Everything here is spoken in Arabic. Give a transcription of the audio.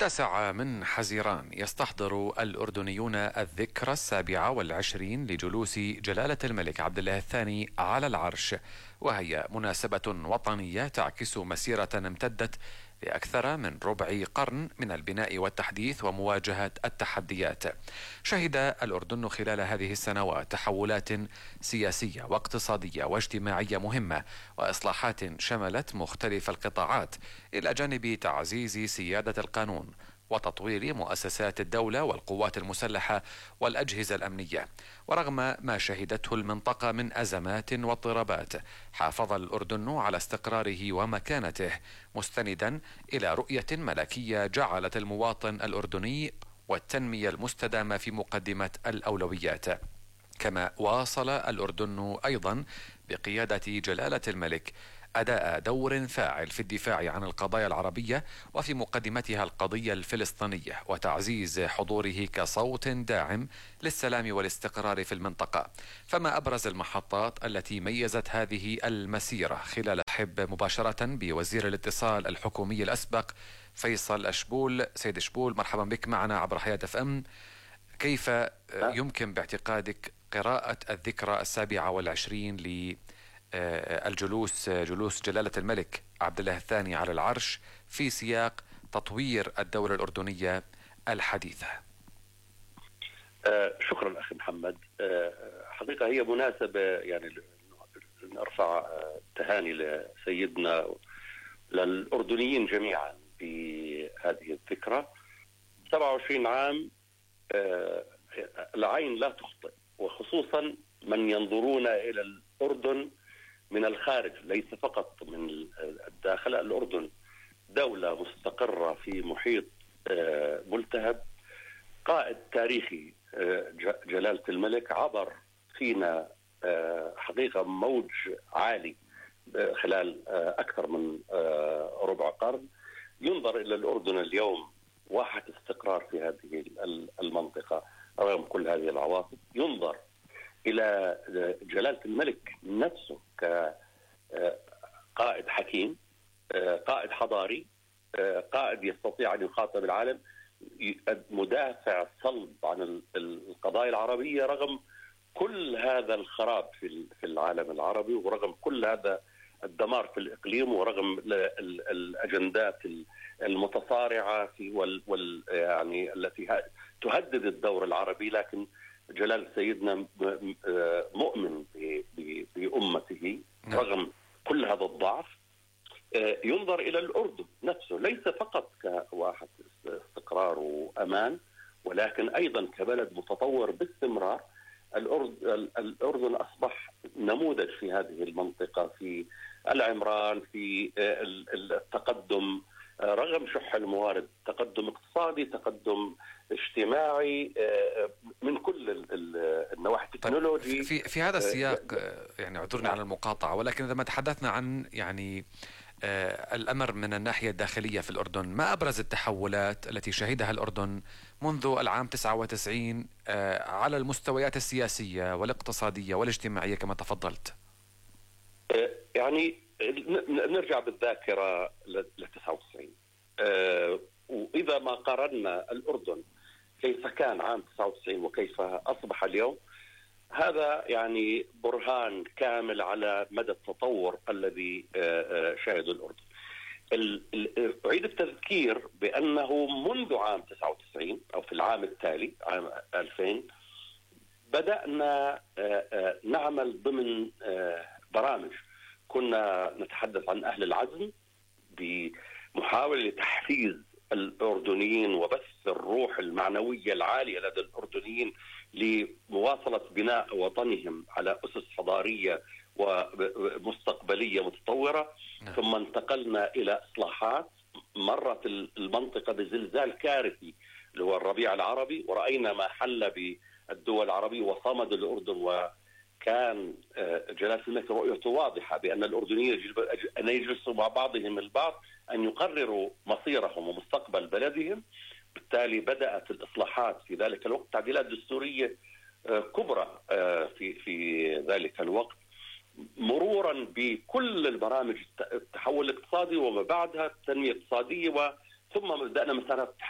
التاسع من حزيران يستحضر الأردنيون الذكرى 27 لجلوس جلالة الملك عبد الله الثاني على العرش، وهي مناسبة وطنية تعكس مسيرة امتدت لأكثر من ربع قرن من البناء والتحديث ومواجهة التحديات. شهد الأردن خلال هذه السنوات تحولات سياسية واقتصادية واجتماعية مهمة وإصلاحات شملت مختلف القطاعات، إلى جانب تعزيز سيادة القانون وتطوير مؤسسات الدولة والقوات المسلحة والأجهزة الأمنية. ورغم ما شهدته المنطقة من أزمات واضطرابات، حافظ الأردن على استقراره ومكانته، مستندا إلى رؤية ملكية جعلت المواطن الأردني والتنمية المستدامة في مقدمة الأولويات. كما واصل الأردن أيضا بقيادة جلالة الملك أداء دور فاعل في الدفاع عن القضايا العربية، وفي مقدمتها القضية الفلسطينية، وتعزيز حضوره كصوت داعم للسلام والاستقرار في المنطقة. فما أبرز المحطات التي ميزت هذه المسيرة؟ خلال حب مباشرة بوزير الاتصال الحكومي الأسبق فيصل أشبول. سيد أشبول، مرحبا بك معنا عبر حياة FM. كيف يمكن باعتقادك قراءة الذكرى 27 جلوس جلالة الملك عبد الله الثاني على العرش في سياق تطوير الدولة الأردنية الحديثة؟ شكرا أخي محمد. حقيقة هي مناسبة يعني نرفع تهاني لسيدنا للأردنيين جميعا بهذه الذكرى. 27 عام العين لا تخطئ، وخصوصا من ينظرون إلى الأردن من الخارج ليس فقط من الداخل. الأردن دولة مستقرة في محيط ملتهب. قائد تاريخي جلالة الملك عبر فينا حقيقة موج عالي خلال أكثر من ربع قرن. ينظر إلى الأردن اليوم واحة استقرار في هذه المنطقة رغم كل هذه العواصف. ينظر إلى جلالة الملك نفسه كقائد حكيم، قائد حضاري، قائد يستطيع أن يخاطب العالم، مدافع صلب عن القضايا العربية رغم كل هذا الخراب في العالم العربي، ورغم كل هذا الدمار في الإقليم، ورغم الأجندات المتصارعة يعني التي تهدد الدور العربي. لكن جلال سيدنا مؤمن بأمته رغم كل هذا الضعف. ينظر إلى الأردن نفسه ليس فقط كواحد استقرار وأمان، ولكن أيضا كبلد متطور باستمرار. الأردن أصبح نموذج في هذه المنطقة في العمران، في التقدم رغم شح الموارد، تقدم اقتصادي، تقدم اجتماعي من كل النواحي التكنولوجي. في هذا السياق يعني اعذرني على المقاطعة، ولكن إذا ما تحدثنا عن يعني الأمر من الناحية الداخلية في الأردن، ما أبرز التحولات التي شهدها الأردن منذ العام 99 على المستويات السياسية والاقتصادية والاجتماعية كما تفضلت؟ يعني نرجع بالذاكرة ل 99، وإذا ما قارنا الأردن كيف كان عام 99 وكيف أصبح اليوم، هذا يعني برهان كامل على مدى التطور الذي شهده الأردن. أعيد التذكير بأنه منذ عام 99 أو في العام التالي عام 2000 بدأنا نعمل ضمن برامج. كنا نتحدث عن أهل العزم بمحاولة لتحفيز الأردنيين وبث الروح المعنوية العالية لدى الأردنيين لمواصلة بناء وطنهم على أسس حضارية ومستقبلية متطورة. ثم انتقلنا إلى إصلاحات. مرت المنطقة بزلزال كارثي اللي هو الربيع العربي، ورأينا ما حل بالدول العربية وصمد الأردن. وكان جلالة الملك رؤيته واضحة بأن الأردنيين يجب أن يجلسوا مع بعضهم البعض، أن يقرروا مصيرهم ومستقبل بلدهم. بالتالي بدأت الإصلاحات في ذلك الوقت، تعديلات دستورية كبرى في ذلك الوقت، مرورا بكل البرامج التحول الاقتصادي وما بعدها التنمية الاقتصادية، ثم بدأنا مسارات